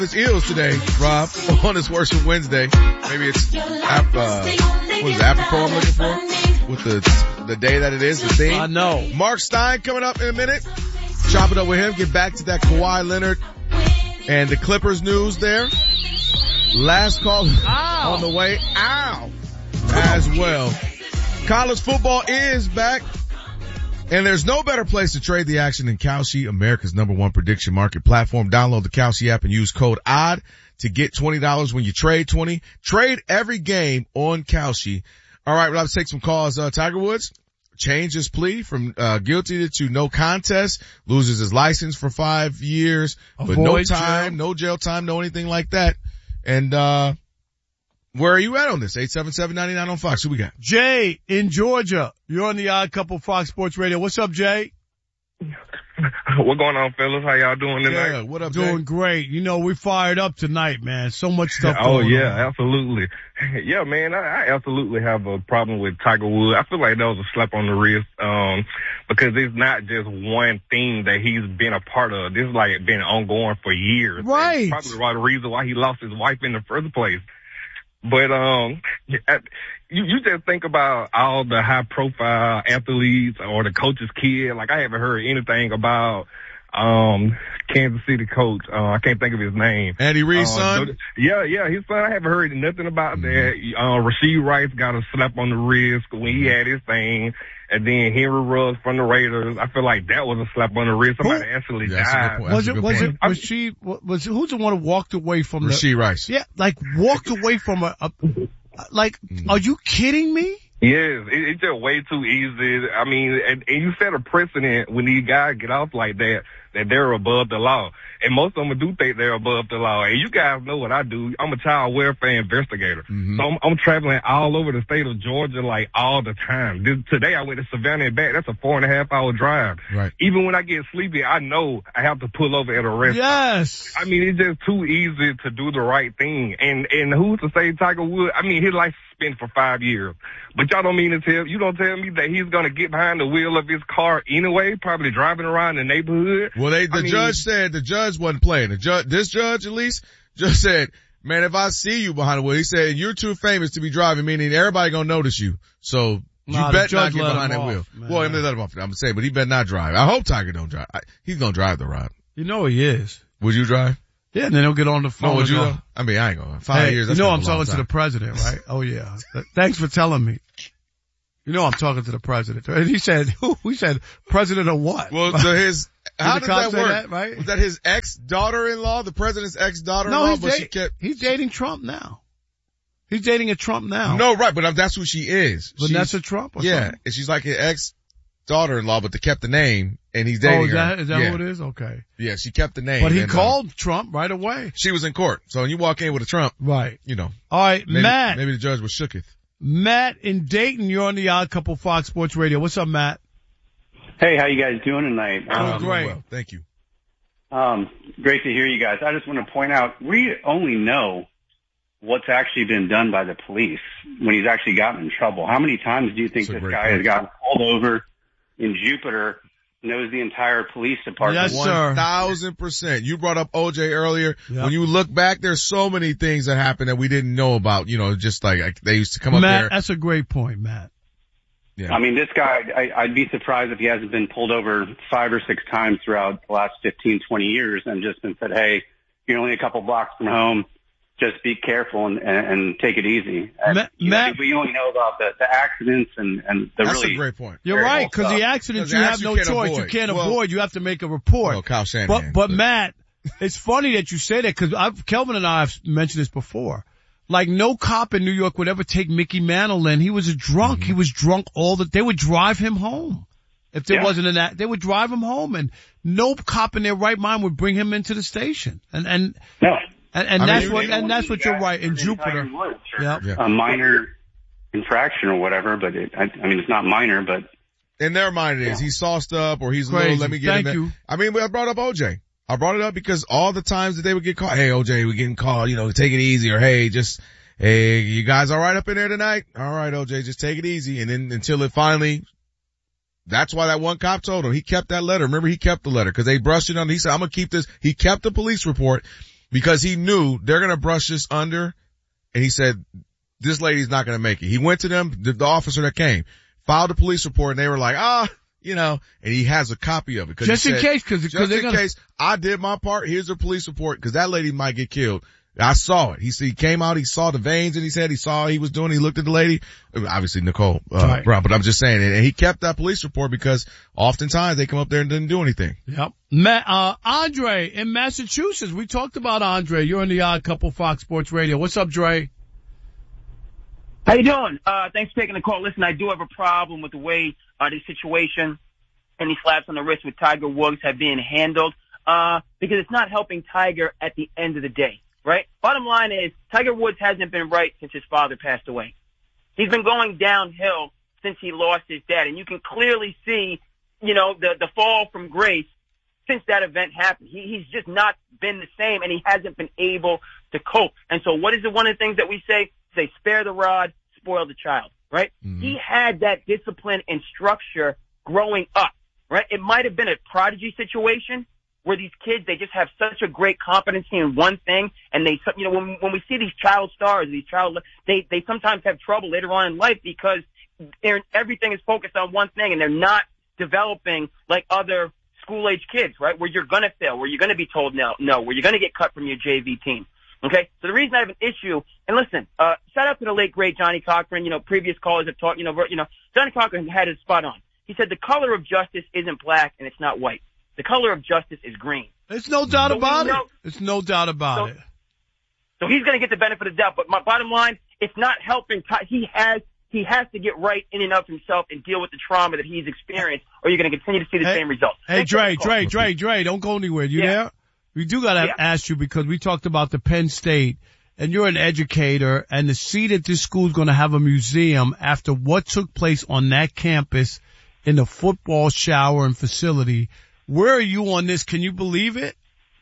It's Eels today, Rob, on this Worship Wednesday. Maybe it's, what is it, apropos I'm looking for? With the day that it is, the theme. I know. Mark Stein coming up in a minute. Chop it up with him. Get back to that Kawhi Leonard and the Clippers news there. Last call on the way. As well. College football is back. And there's no better place to trade the action than Kalshi, America's #1 prediction market platform. Download the Kalshi app and use code ODD to get $20 when you trade 20. Trade every game on Kalshi. All right, let's take some calls. Tiger Woods changed his plea from guilty to no contest, loses his license for 5 years, but no time, no jail time, no anything like that. And where are you at on this? 877-99 on Fox. Who we got? Jay in Georgia. You're on the Odd Couple Fox Sports Radio. What's up, Jay? What going on, fellas? How y'all doing tonight? Yeah, what up, Doing Jay? Great. You know, we fired up tonight, man. So much stuff going on. Oh, yeah, absolutely. Yeah, man, I absolutely have a problem with Tiger Woods. I feel like that was a slap on the wrist, because it's not just one thing that he's been a part of. This is like been ongoing for years. Right. And probably the reason why he lost his wife in the first place. But, you just think about all the high profile athletes or the coach's kid. Like, I haven't heard anything about, Kansas City coach. I can't think of his name. Andy Reid's son? Yeah, his son. I haven't heard nothing about that. Rasheed Rice got a slap on the wrist when he had his thing. And then Henry Ruggs from the Raiders. I feel like that was a slap on the wrist. Somebody actually died. Was it who's the one who walked away from Rasheed Rice. Yeah, like walked away from are you kidding me? Yes, it's just way too easy. I mean, and you set a precedent when these guys get off like that they're above the law. And most of them do think they're above the law. And you guys know what I do. I'm a child welfare investigator. Mm-hmm. So I'm traveling all over the state of Georgia, like, all the time. Today I went to Savannah and back. That's a 4.5-hour drive. Right. Even when I get sleepy, I know I have to pull over at a rest. Yes. I mean, it's just too easy to do the right thing. And who's to say Tiger Woods? I mean, his life spent for 5 years. But y'all don't mean to tell, you don't tell me that he's going to get behind the wheel of his car anyway, probably driving around the neighborhood. Well, the judge said the judge wasn't playing. This judge at least just said, man, if I see you behind the wheel, he said, you're too famous to be driving, meaning everybody gonna notice you. So you bet not get behind that wheel. Man. Well, I mean, let him off. I'm saying, but he better not drive. I hope Tiger don't drive. He's gonna drive the ride. You know he is. Would you drive? Yeah, and then he'll get on the phone. No, would you though? I mean, I ain't going. 5 years. You know I'm talking to the president, right? Oh yeah. Thanks for telling me. You know I'm talking to the president. And he said, who said president of what? Well, so how does that work? That, right? Was that his ex-daughter-in-law, the president's ex-daughter-in-law? No, he's dating Trump now. He's dating a Trump now. No, right, but that's who she is. Vanessa Trump or something? And she's like an ex-daughter-in-law, but they kept the name, and he's dating her. Is that who it is? Okay. Yeah, she kept the name. But he called Trump right away. She was in court, so when you walk in with a Trump, right? You know. All right, Matt. Maybe the judge was shooketh. Matt in Dayton, you're on the Odd Couple Fox Sports Radio. What's up, Matt? Hey, how you guys doing tonight? Great. Well, thank you. Great to hear you guys. I just want to point out, we only know what's actually been done by the police when he's actually gotten in trouble. How many times do you think this guy has gotten pulled over in Jupiter, knows the entire police department? Yes, sir. 1,000%. You brought up OJ earlier. Yep. When you look back, there's so many things that happened that we didn't know about, you know, just like they used to come up there. Matt, that's a great point, Matt. Yeah. I mean, this guy, I'd be surprised if he hasn't been pulled over 5 or 6 times throughout the last 15, 20 years and just been said, hey, you're only a couple blocks from home. Just be careful and take it easy. And, Matt, we only know about the accidents and the that's really. That's a great point. You're right, because the accidents you have no choice. You can't avoid. You have to make a report. Well, Kyle Shanahan. But Matt, it's funny that you say that because Kelvin and I have mentioned this before. Like no cop in New York would ever take Mickey Mantle in. He was a drunk. Mm-hmm. He was drunk they would drive him home. If there wasn't an act, they would drive him home and no cop in their right mind would bring him into the station. And that's what you're right in Jupiter. A minor infraction or whatever, but it's not minor, but in their mind it is. He's sauced up or he's crazy. A little, let me get him. Thank you. I mean, I brought up OJ. I brought it up because all the times that they would get called, hey OJ, we're getting called, take it easy, or hey, you guys all right up in there tonight? All right, OJ, just take it easy. And then until it finally, that's why that one cop told him, he kept that letter. Remember, he kept the letter because they brushed it on. He said, I'm going to keep this. He kept the police report. because he knew they're going to brush this under. And he said, this lady's not going to make it. He went to them, the officer that came, filed a police report, and they were like, you know, and he has a copy of it. Just in case, case, I did my part. Here's a police report, because that lady might get killed. I saw it. He came out, he saw the veins in his head, he saw what he was doing, he looked at the lady, obviously Nicole, right. Brown, but I'm just saying, and he kept that police report because oftentimes they come up there and didn't do anything. Yep. Andre in Massachusetts, we talked about Andre. You're on the Odd Couple Fox Sports Radio. What's up, Dre? How you doing? Thanks for taking the call. Listen, I do have a problem with the way this situation and these slaps on the wrist with Tiger Woods have been handled, because it's not helping Tiger at the end of the day. Right? Bottom line is, Tiger Woods hasn't been right since his father passed away. He's been going downhill since he lost his dad, and you can clearly see, you know, the fall from grace since that event happened. He's just not been the same, and he hasn't been able to cope. And so what is one of the things that we say? Say, spare the rod, spoil the child, right? Mm-hmm. He had that discipline and structure growing up, right? It might have been a prodigy situation, where these kids, they just have such a great competency in one thing, and they, you know, when we see these child stars, they sometimes have trouble later on in life because everything is focused on one thing, and they're not developing like other school-age kids, right, where you're gonna fail, where you're gonna be told no, where you're gonna get cut from your JV team. Okay? So the reason I have an issue, and listen, shout out to the late great Johnny Cochran, you know, previous callers have talked, you know, Johnny Cochran had his spot on. He said the color of justice isn't black and it's not white. The color of justice is green. There's no doubt about it. There's no doubt about it. So he's going to get the benefit of the doubt. But my bottom line, it's not helping. He has to get right in and of himself and deal with the trauma that he's experienced, or you're going to continue to see the same results. Hey, Dre, don't go anywhere. You there? We do got to ask you, because we talked about the Penn State, and you're an educator, and to see that this school is going to have a museum after what took place on that campus in the football shower and facility. Where are you on this? Can you believe it?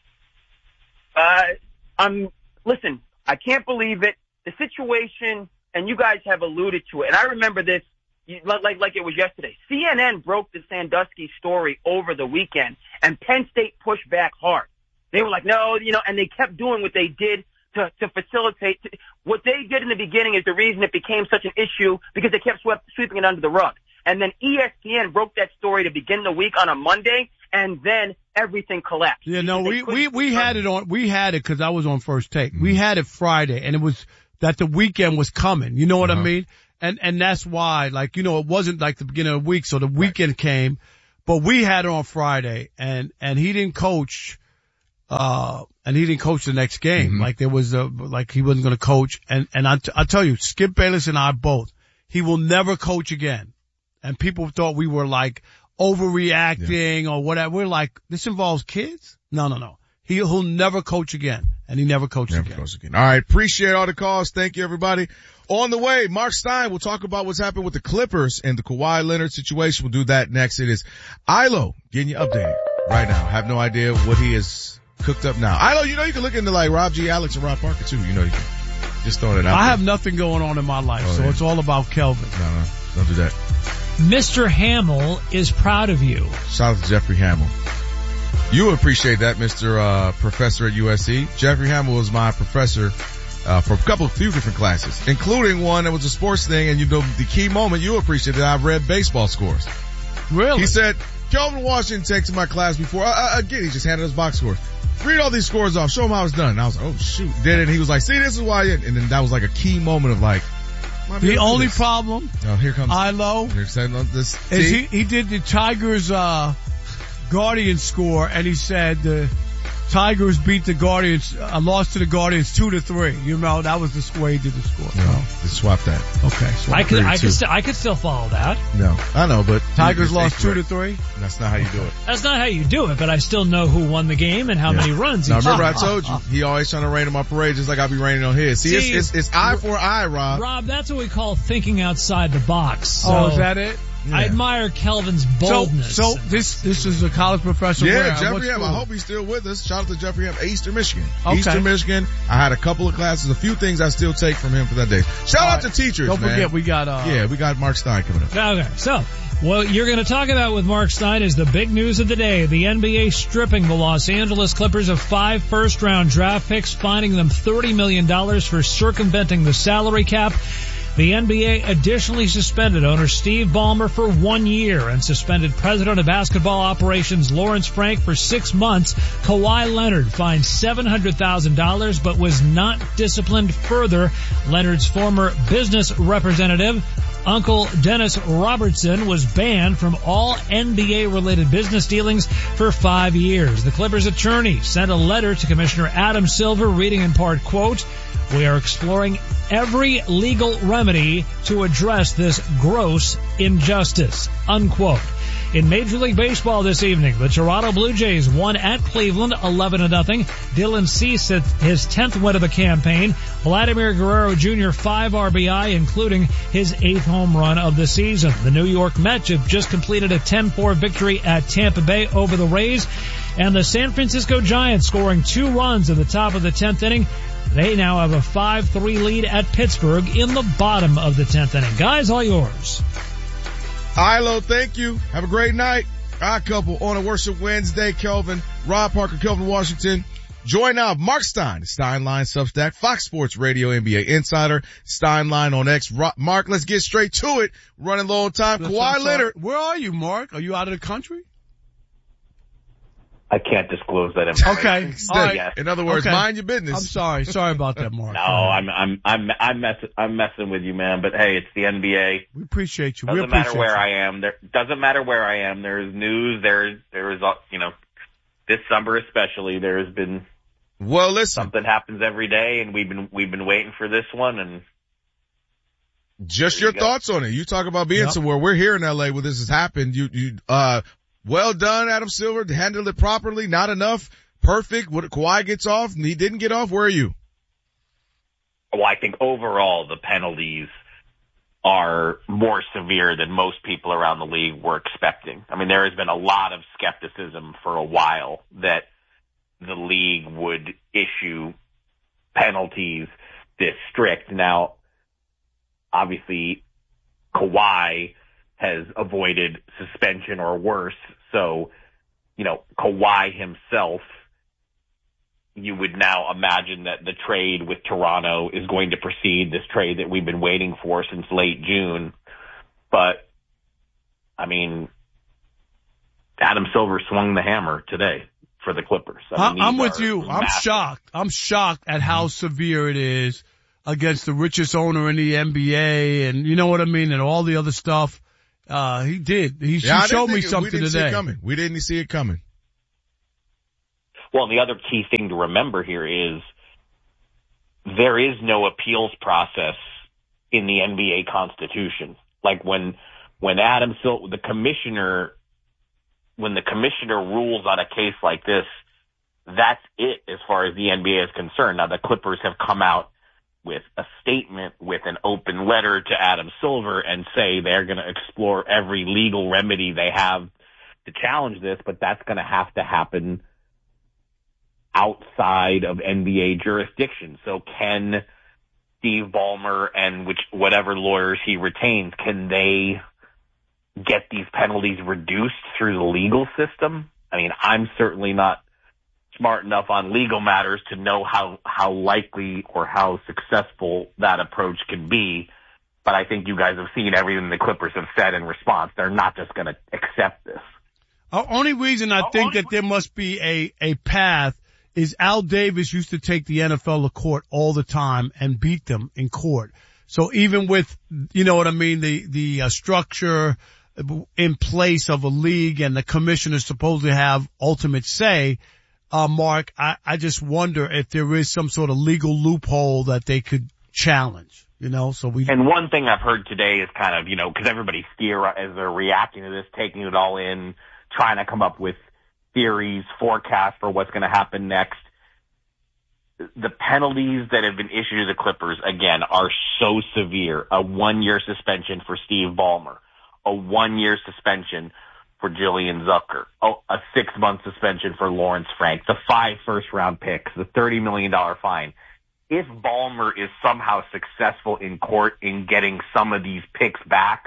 Listen, I can't believe it. The situation, and you guys have alluded to it, and I remember this like it was yesterday. CNN broke the Sandusky story over the weekend, and Penn State pushed back hard. They were like, no, you know, and they kept doing what they did to facilitate. What they did in the beginning is the reason it became such an issue, because they kept sweeping it under the rug. And then ESPN broke that story to begin the week on a Monday, and then everything collapsed. Yeah, no, we had it because I was on First Take. We had it Friday, and it was that the weekend was coming. You know what I mean? And that's why, like, you know, it wasn't like the beginning of the week, so the weekend came, but we had it on Friday, and he didn't coach, the next game. Mm-hmm. Like there was like he wasn't going to coach. And I tell you, Skip Bayless and I both, he will never coach again. And people thought we were like overreacting or whatever. We're like, this involves kids? No. He'll never coach again. And he never coached again. All right. Appreciate all the calls. Thank you, everybody. On the way, Mark Stein will talk about what's happened with the Clippers and the Kawhi Leonard situation. We'll do that next. It is Ilo getting you updated right now. Have no idea what he is cooked up now. Ilo, you know, you can look into like Rob G. Alex and Rob Parker too. You know, you can just throwing it out. I have nothing going on in my life, so it's all about Kelvin. No, don't do that. Mr. Hamill is proud of you. Shout out to Jeffrey Hamill. You appreciate that, Mr. Professor at USC. Jeffrey Hamill was my professor for a few different classes, including one that was a sports thing. And you know, the key moment you appreciate that I read baseball scores. Really? He said, Kelvin Washington takes my class before. Again, he just handed us box scores. Read all these scores off. Show him how it's done. And I was like, oh, shoot. Did it. And he was like, see, this is why. And then that was like a key moment of like, the only problem, here comes Ilo, is he did the Tigers, Guardian score, and he said the Tigers beat the Guardians, lost to the Guardians 2-3. You know, that was the score he did the score. No, just swap that. Okay. I could still follow that. No, I know, but Tigers lost 2-3. That's not how you do it. That's not how you do it, but I still know who won the game and how many runs. Now remember I told you, he always trying to rain on my parade just like I be raining on his. See, it's eye for eye, Rob. Rob, that's what we call thinking outside the box. So is that it? Yeah. I admire Kelvin's boldness. So this is a college professor. Yeah, Jeffrey Ham. I hope he's still with us. Shout out to Jeffrey Ham, Eastern Michigan. Okay. Eastern Michigan. I had a couple of classes, a few things I still take from him for that day. Shout out to teachers, Don't forget, we got we got Mark Stein coming up. Okay, so What you're going to talk about with Mark Stein is the big news of the day. The NBA stripping the Los Angeles Clippers of 5 first-round draft picks, fining them $30 million for circumventing the salary cap. The NBA additionally suspended owner Steve Ballmer for 1 year and suspended president of basketball operations Lawrence Frank for 6 months. Kawhi Leonard fined $700,000 but was not disciplined further. Leonard's former business representative, Uncle Dennis Robertson, was banned from all NBA-related business dealings for 5 years. The Clippers' attorney sent a letter to Commissioner Adam Silver reading in part, quote, "We are exploring every legal remedy to address this gross injustice," unquote. In Major League Baseball this evening, the Toronto Blue Jays won at Cleveland 11-0. Dylan Cease at his 10th win of the campaign. Vladimir Guerrero Jr. 5 RBI, including his 8th home run of the season. The New York Mets have just completed a 10-4 victory at Tampa Bay over the Rays. And the San Francisco Giants scoring 2 runs at the top of the 10th inning. They now have a 5-3 lead at Pittsburgh in the bottom of the 10th inning. Guys, all yours. Ilo, thank you. Have a great night. Odd Couple on a Worship Wednesday. Kelvin, Rob Parker, Kelvin Washington. Join now Mark Stein, Steinline Substack, Fox Sports Radio NBA Insider, Steinline on X. Mark, let's get straight to it. Running low on time. Kawhi Leonard. Where are you, Mark? Are you out of the country? I can't disclose that information. Okay. All right. In other words, mind your business. I'm sorry. Sorry about that, Mark. No, I'm messing with you, man. But hey, it's the NBA. We appreciate you. Doesn't matter where I am. Doesn't matter where I am. There is news. There is, this summer especially, there has been. Well, listen. Something happens every day, and we've been waiting for this one, and. Just your thoughts on it. You talk about being somewhere. We're here in LA where this has happened. Well done, Adam Silver. Handled it properly. Not enough. Perfect. Kawhi gets off and he didn't get off. Where are you? Well, I think overall the penalties are more severe than most people around the league were expecting. I mean, there has been a lot of skepticism for a while that the league would issue penalties this strict. Now, obviously, Kawhi has avoided suspension or worse. So, Kawhi himself, you would now imagine that the trade with Toronto is going to proceed, this trade that we've been waiting for since late June. But, I mean, Adam Silver swung the hammer today for the Clippers. I'm with you. I'm shocked. I'm shocked at how severe it is against the richest owner in the NBA and you know what I mean, and all the other stuff. He did. He showed me something today. We didn't see it coming. Well, the other key thing to remember here is there is no appeals process in the NBA Constitution. Like when Adam Silver, the commissioner rules on a case like this, that's it as far as the NBA is concerned. Now the Clippers have come out with a statement, with an open letter to Adam Silver and say they're going to explore every legal remedy they have to challenge this, but that's going to have to happen outside of NBA jurisdiction. So can Steve Ballmer and whatever lawyers he retains, can they get these penalties reduced through the legal system? I mean, I'm certainly not smart enough on legal matters to know how likely or how successful that approach can be. But I think you guys have seen everything the Clippers have said in response. They're not just going to accept this. The only reason I think that there must be a path is Al Davis used to take the NFL to court all the time and beat them in court. So even with, you know what I mean, the structure in place of a league and the commissioners supposedly have ultimate say, Mark, I just wonder if there is some sort of legal loophole that they could challenge, And one thing I've heard today is kind of, because everybody's as they're reacting to this, taking it all in, trying to come up with theories, forecasts for what's going to happen next. The penalties that have been issued to the Clippers, again, are so severe. A 1-year suspension for Steve Ballmer, a 1-year suspension for Jillian Zucker, a 6-month suspension for Lawrence Frank, the 5 first-round picks, the $30 million fine. If Ballmer is somehow successful in court in getting some of these picks back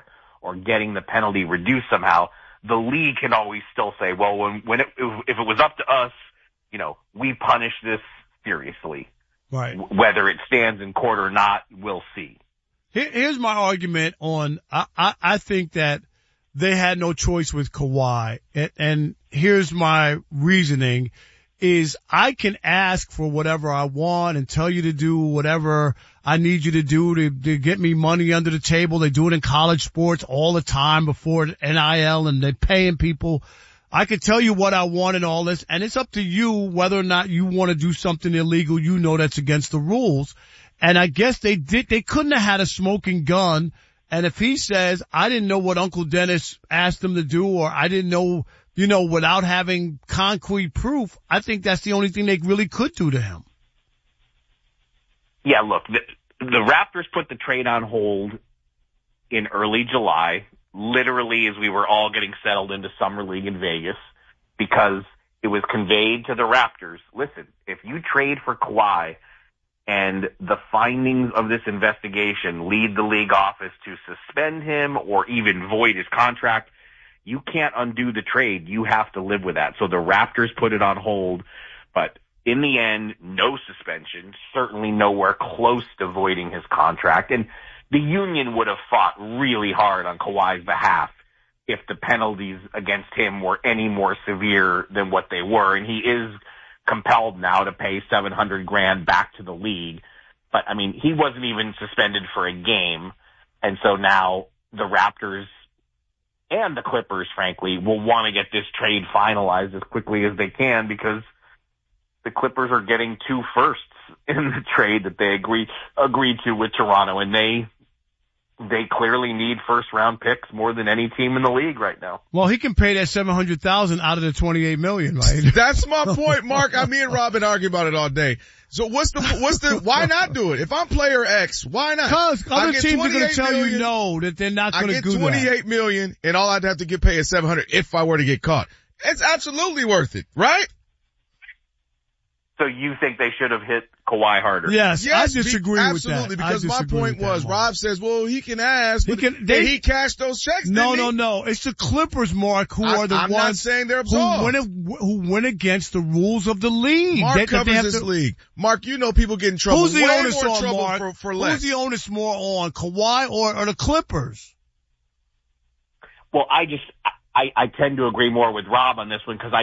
or getting the penalty reduced somehow, the league can always still say, well, if it was up to us, we punish this seriously. Right. Whether it stands in court or not, we'll see. Here's my argument on, I think that they had no choice with Kawhi. And here's my reasoning is I can ask for whatever I want and tell you to do whatever I need you to do to get me money under the table. They do it in college sports all the time before NIL and they're paying people. I could tell you what I want and all this, and it's up to you whether or not you want to do something illegal that's against the rules. And I guess they couldn't have had a smoking gun. And if he says, I didn't know what Uncle Dennis asked him to do, or I didn't know, without having concrete proof, I think that's the only thing they really could do to him. Yeah, look, the Raptors put the trade on hold in early July, literally as we were all getting settled into Summer League in Vegas, because it was conveyed to the Raptors, listen, if you trade for Kawhi and the findings of this investigation lead the league office to suspend him or even void his contract, you can't undo the trade. You have to live with that. So the Raptors put it on hold, but in the end, no suspension, certainly nowhere close to voiding his contract. And the union would have fought really hard on Kawhi's behalf if the penalties against him were any more severe than what they were. And he is compelled now to pay $700,000 back to the league. But I mean, he wasn't even suspended for a game. And so now the Raptors and the Clippers, frankly, will want to get this trade finalized as quickly as they can, because the Clippers are getting 2 firsts in the trade that they agreed to with Toronto, and they clearly need first-round picks more than any team in the league right now. Well, he can pay that $700,000 out of the $28 million, right? That's my point, Mark. Me and Rob been arguing about it all day. So what's the, why not do it? If I'm player X, why not? Because other teams are going to tell you no, that they're not going to do that. I get $28 million and all I'd have to get paid is $700,000 if I were to get caught. It's absolutely worth it, right? So you think they should have hit Kawhi harder? Yes, I disagree with that. Absolutely, because my point was, Rob says, well, he can ask, but did he cash those checks? No. It's the Clippers, Mark, who are the ones not saying they're absolved. who went against the rules of the league. Mark covers this league. Mark, people get in trouble. Who's the way onus more on, trouble Mark? for less. Who's the onus more on, Kawhi or the Clippers? Well, I tend to agree more with Rob on this one, because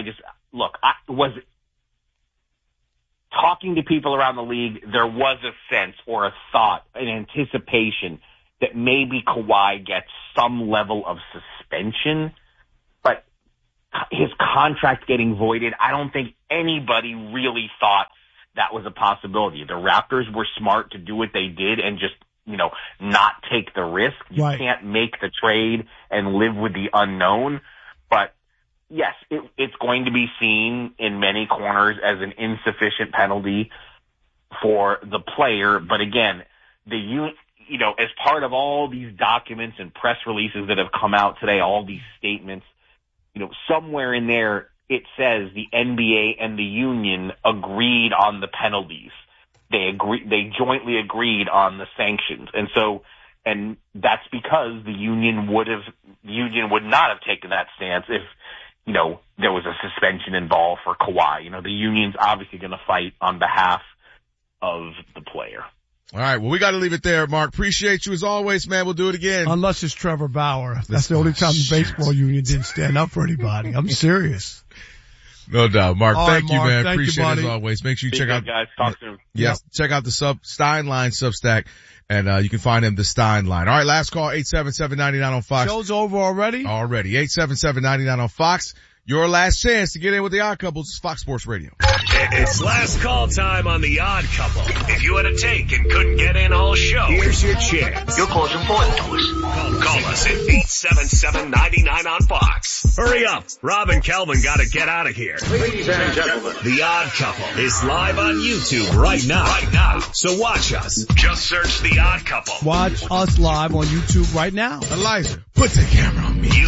talking to people around the league, there was a sense or a thought, an anticipation that maybe Kawhi gets some level of suspension, but his contract getting voided, I don't think anybody really thought that was a possibility. The Raptors were smart to do what they did and just, not take the risk. You can't make the trade and live with the unknown, but yes, it's going to be seen in many corners as an insufficient penalty for the player. But again, as part of all these documents and press releases that have come out today, all these statements, somewhere in there it says the NBA and the union agreed on the penalties. They jointly agreed on the sanctions. And that's because the union would not have taken that stance if there was a suspension involved for Kawhi. The union's obviously going to fight on behalf of the player. All right. Well, we got to leave it there, Mark. Appreciate you as always, man. We'll do it again. Unless it's Trevor Bauer. That's the only time the baseball union didn't stand up for anybody. I'm serious. No doubt. Mark, thank you, Mark, man. thank Appreciate you, it as always. Make sure you check out, guys. Talk soon. Yes. Check out the Steinline Substack, and you can find him the Steinline. All right. Last call, 877-99 on Fox. Show's over already? Already. 877-99 on Fox. Your last chance to get in with the Odd Couples is Fox Sports Radio. It's last call time on the Odd Couple. If you had a take and couldn't get in all show, here's your chance. Your call's important to us. Call us at 877-99 on Fox. Hurry up. Rob and Kelvin got to get out of here. Ladies and gentlemen, The Odd Couple is live on YouTube right now. So watch us. Just search The Odd Couple. Watch us live on YouTube right now. Eliza, put the camera on me.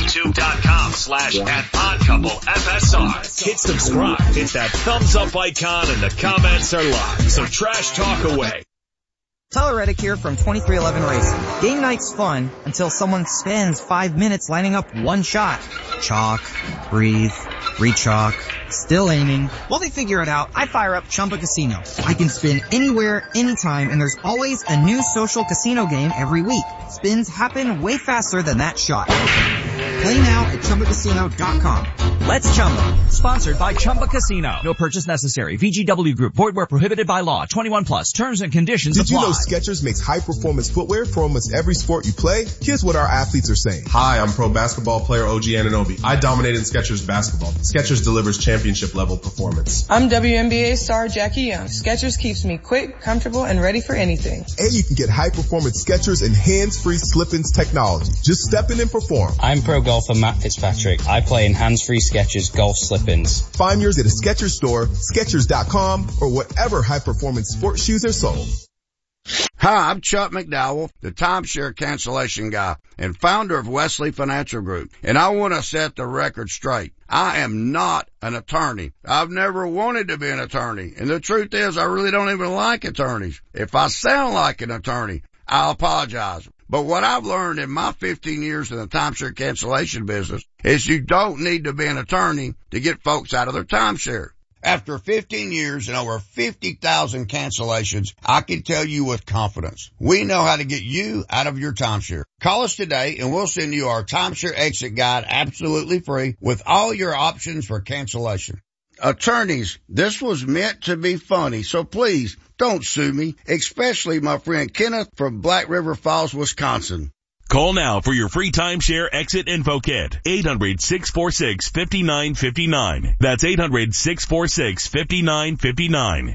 YouTube.com/@OddCoupleFSR. Hit subscribe. Hit that thumbs up icon and the comments are live. So trash talk away. Tyler Reddick here from 2311 Racing. Game night's fun until someone spends 5 minutes lining up one shot. Chalk, breathe, re-chalk, still aiming. While they figure it out, I fire up Chumba Casino. I can spin anywhere, anytime, and there's always a new social casino game every week. Spins happen way faster than that shot. Play now at ChumbaCasino.com. Let's Chumba. Sponsored by Chumba Casino. No purchase necessary. VGW Group. Void where prohibited by law. 21 plus. Terms and conditions apply. Did you know Skechers makes high-performance footwear for almost every sport you play? Here's what our athletes are saying. Hi, I'm pro basketball player OG Anunoby. I dominated in Skechers basketball. Skechers delivers championship-level performance. I'm WNBA star Jackie Young. Skechers keeps me quick, comfortable, and ready for anything. And you can get high-performance Skechers and hands-free slip-ins technology. Just step in and perform. I'm pro golfer Matt Fitzpatrick. I play in hands-free Skechers golf slip-ins. Find yours at a Skechers store, Skechers.com, or whatever high-performance sports shoes are sold. Hi, I'm Chuck McDowell, the timeshare cancellation guy and founder of Wesley Financial Group. And I want to set the record straight. I am not an attorney. I've never wanted to be an attorney. And the truth is, I really don't even like attorneys. If I sound like an attorney, I'll apologize. But what I've learned in my 15 years in the timeshare cancellation business is you don't need to be an attorney to get folks out of their timeshare. After 15 years and over 50,000 cancellations, I can tell you with confidence, we know how to get you out of your timeshare. Call us today and we'll send you our timeshare exit guide absolutely free with all your options for cancellation. Attorneys, this was meant to be funny, so please don't sue me, especially my friend Kenneth from Black River Falls, Wisconsin. Call now for your free timeshare exit info kit. 800-646-5959. That's 800-646-5959.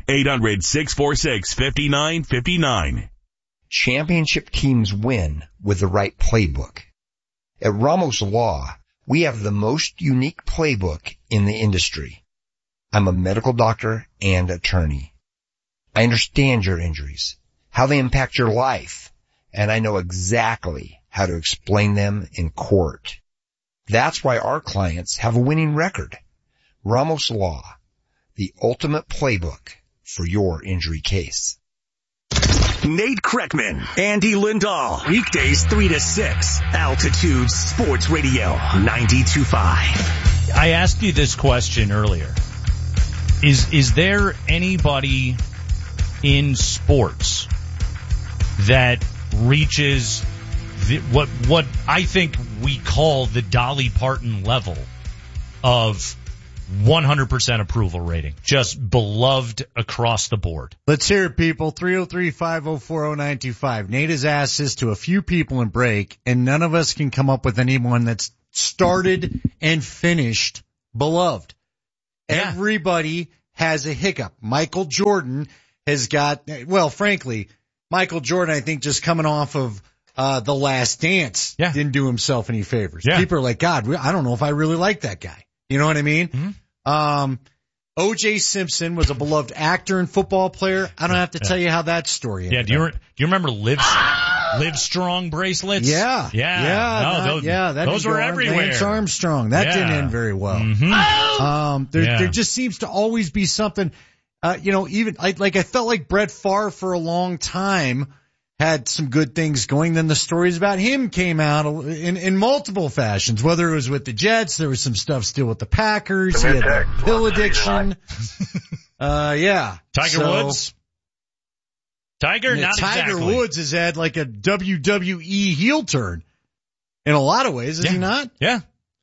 800-646-5959. Championship teams win with the right playbook. At Ramos Law, we have the most unique playbook in the industry. I'm a medical doctor and attorney. I understand your injuries, how they impact your life, and I know exactly how to explain them in court. That's why our clients have a winning record. Ramos Law, the ultimate playbook for your injury case. Nate Kreckman, Andy Lindahl, weekdays 3 to 6, Altitude Sports Radio 92.5. I asked you this question earlier. Is there anybody in sports that reaches what I think we call the Dolly Parton level of 100% approval rating, just beloved across the board? Let's hear it, people. 303-504-0925. Nate has asked this to a few people in break, and none of us can come up with anyone that's started and finished beloved. Yeah. Everybody has a hiccup. Michael Jordan has got, well, frankly, Michael Jordan, I think, just coming off of The Last Dance, didn't do himself any favors. Yeah. People are like, God, I don't know if I really like that guy. You know what I mean? Mm-hmm. O.J. Simpson was a beloved actor and football player. I don't have to tell you how that story ended. Do you remember Live Strong bracelets? Yeah. Those were everywhere. Lance Armstrong. That didn't end very well. Mm-hmm. There just seems to always be something, even I felt like Brett Favre for a long time had some good things going. Then the stories about him came out in multiple fashions, whether it was with the Jets, there was some stuff still with the Packers. He had the pill addiction. Tiger Woods. Tiger Woods has had like a WWE heel turn in a lot of ways, is he not? Yeah.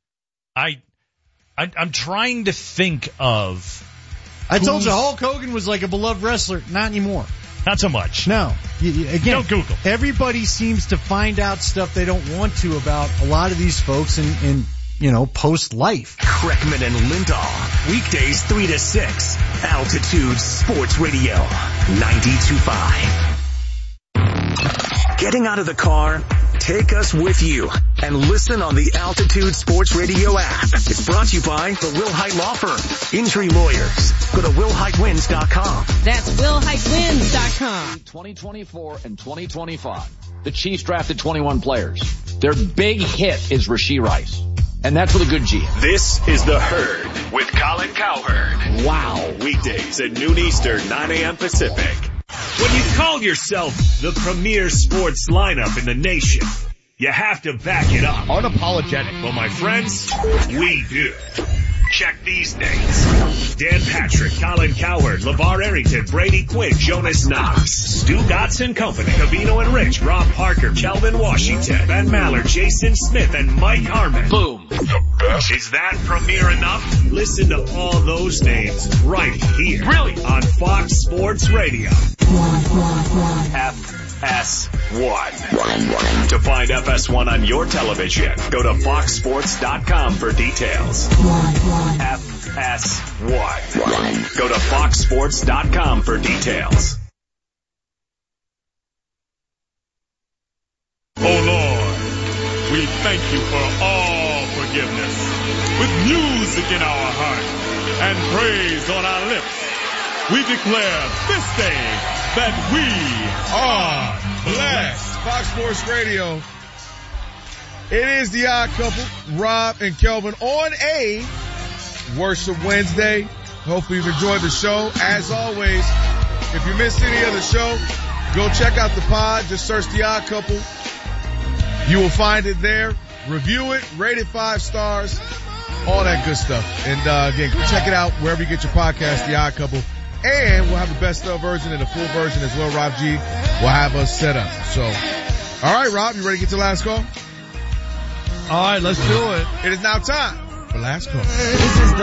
I'm trying to think of. I told you Hulk Hogan was like a beloved wrestler. Not anymore. Not so much. No. Again, don't Google. Everybody seems to find out stuff they don't want to about a lot of these folks in post-life. Kreckman and Lindahl, weekdays 3 to 6, Altitude Sports Radio 92.5. Getting out of the car? Take us with you and listen on the Altitude Sports Radio app. It's brought to you by the Will Hite Law Firm. Injury lawyers. Go to WillHiteWins.com. That's WillHiteWins.com. 2024 and 2025, the Chiefs drafted 21 players. Their big hit is Rashee Rice. And that's with a good G. This is The Herd with Colin Cowherd. Wow. Weekdays at noon Eastern, 9 a.m. Pacific. When you call yourself the premier sports lineup in the nation, you have to back it up. Unapologetic. Well, my friends, we do. Check these names. Dan Patrick, Colin Cowherd, LeVar Arrington, Brady Quinn, Jonas Knox, Stu Gotts and Company, Cavino and Rich, Rob Parker, Kelvin Washington, Ben Mallard, Jason Smith, and Mike Harmon. Boom. The best. Is that premier enough? Listen to all those names right here. Really? On Fox Sports Radio. FS1. To find FS1 on your television, go to foxsports.com for details. FS1. Go to foxsports.com for details. Oh Lord, we thank you for all forgiveness. With music in our heart and praise on our lips, we declare this day that we are blessed. Fox Sports Radio. It is the Odd Couple, Rob and Kelvin, on a Worship Wednesday. Hopefully you've enjoyed the show. As always, if you missed any of the show, go check out the pod. Just search the Odd Couple. You will find it there. Review it, rate it 5 stars, all that good stuff. And again, check it out wherever you get your podcast, The Odd Couple. And we'll have a best of version and a full version as well. Rob G will have us set up. So, all right, Rob, you ready to get to last call? All right, let's do it. It is now time for last call. This is the